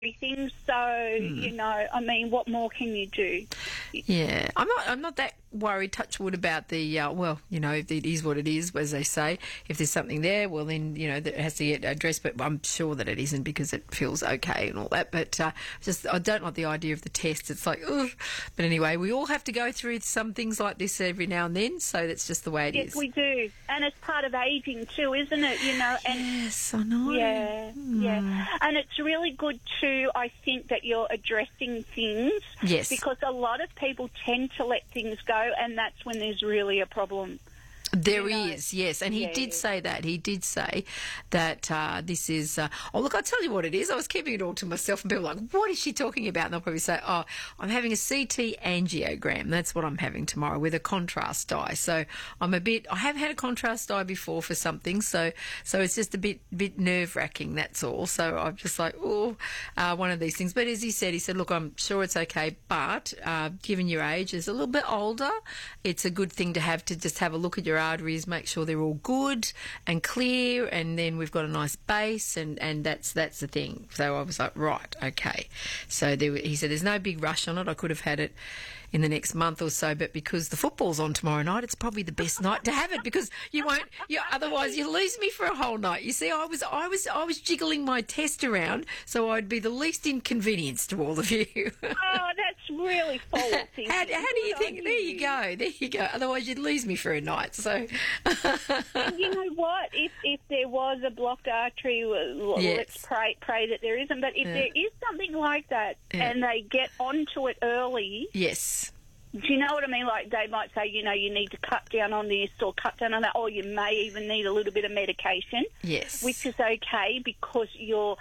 everything. So, I mean, what more can you do? Yeah, I'm not that worried, touch wood, about the, it is what it is, as they say. If there's something there, well then, that has to get addressed, but I'm sure that it isn't because it feels okay and all that. But I don't like the idea of the test. It's like, ugh. But anyway, we all have to go through some things like this every now and then, so that's just the way it is. Yes, we do. And it's part of ageing too, isn't it? And yes, I know. Yeah, yeah. And it's really good too, I think, that you're addressing things. Yes. Because a lot of people tend to let things go, and that's when there's really a problem. There is, yes, and he did say that. He did say that this is... look, I'll tell you what it is. I was keeping it all to myself, and people are like, what is she talking about? And they'll probably say, I'm having a CT angiogram. That's what I'm having tomorrow with a contrast dye. So I have had a contrast dye before for something, so it's just a bit nerve-wracking, that's all. So I'm just like, one of these things. But as he said, look, I'm sure it's okay, but given your age, is a little bit older, it's a good thing to just have a look at your arteries, make sure they're all good and clear, and then we've got a nice base, and that's the thing. So I was like, right, okay. So he said there's no big rush on it. I could have had it in the next month or so, but because the football's on tomorrow night, it's probably the best night to have it, because otherwise you lose me for a whole night. You see, I was jiggling my test around so I'd be the least inconvenience to all of you. Oh, that's really forward thinking. How do you think? There you go. Otherwise you'd lose me for a night. So, and you know what? If there was a blocked artery, let's pray that there isn't. But if there is something like that, and they get onto it early, yes. Do you know what I mean? Like, they might say, you need to cut down on this or cut down on that, or you may even need a little bit of medication. Yes. Which is okay, because you're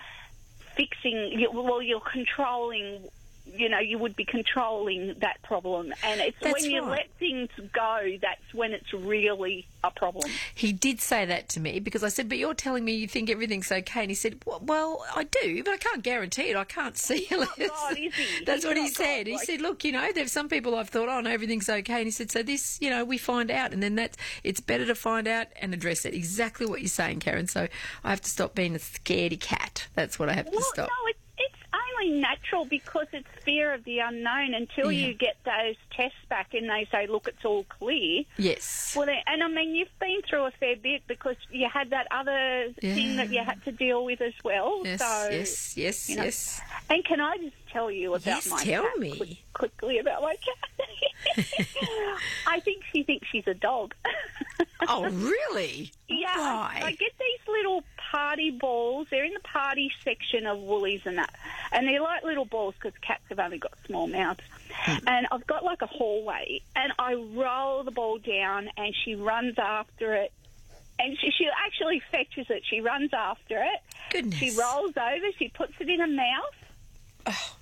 you're controlling, you would be controlling that problem. And it's That's when you right. let things go, that's when it's really a problem. He did say that to me, because I said, but you're telling me you think everything's okay. And he said, well, I do, but I can't guarantee it. I can't see it. God, is he? That's what he said. He said, look, there's some people I've thought, no, everything's okay. And he said, so this, we find out. And then it's better to find out and address it. Exactly what you're saying, Karen. So I have to stop being a scaredy cat. That's what I have to stop. No, it's only natural, because it's fear of the unknown until you get those tests back and they say, look, it's all clear. Yes. Well, and I mean, you've been through a fair bit, because you had that other thing that you had to deal with as well. Yes, so, yes. And can I just tell you about my tell cat? me. Quickly about my cat. I think she thinks she's a dog. Oh, really? Yeah. Why? I get these little party balls. They're in the party section of Woolies and that. And they're like little balls, because cats have only got small mouths. And I've got like a hallway, and I roll the ball down, and she runs after it. And she actually fetches it. She runs after it. Goodness. She rolls over. She puts it in her mouth. Oh.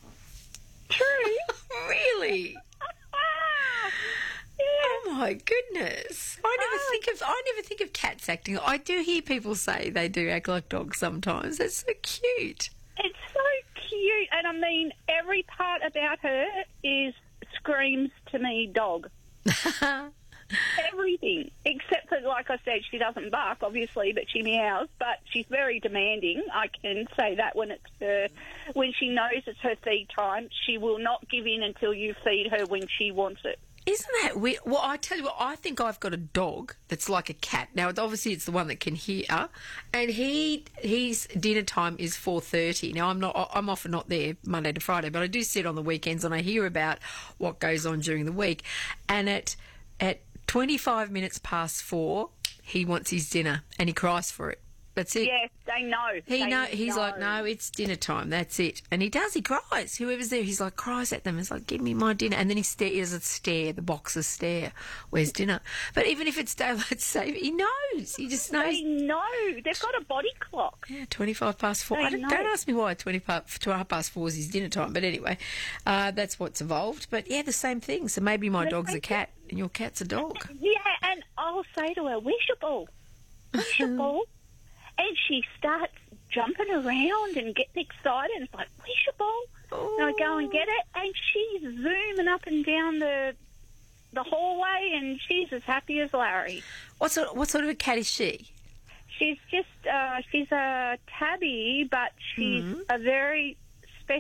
True. Really? Yeah. Oh my goodness! I never think of cats acting. I do hear people say they do act like dogs sometimes. That's so cute. It's so cute, and I mean, every part about her screams to me dog. Everything, except for, like I said, she doesn't bark, obviously, but she meows. But she's very demanding. I can say that when she knows it's her feed time, she will not give in until you feed her when she wants it. Isn't that weird? Well, I tell you what, I think I've got a dog that's like a cat. Now, obviously, it's the one that can hear, and his dinner time is 4:30. Now, I'm often not there Monday to Friday, but I do sit on the weekends and I hear about what goes on during the week. And at 25 minutes past 4, he wants his dinner and he cries for it. That's it. Yes, they know. He's like, no, it's dinner time. That's it. And he does. He cries. Whoever's there, he's like, cries at them. He's like, give me my dinner. And then he does a stare, the boxer stare. Where's dinner? But even if it's daylight saving, he knows. He just knows. They know. They've got a body clock. Yeah, 25 past 4. Don't ask me why 20 past 4 is his dinner time. But anyway, that's what's evolved. But yeah, the same thing. So maybe my dog's a cat and your cat's a dog. Yeah, and I'll say to her, where's your ball? Where's your ball? And she starts jumping around and getting excited. And it's like, where's your ball? Oh. And I go and get it. And she's zooming up and down the hallway, and she's as happy as Larry. What sort of a cat is she? She's just, she's a tabby, but she's a very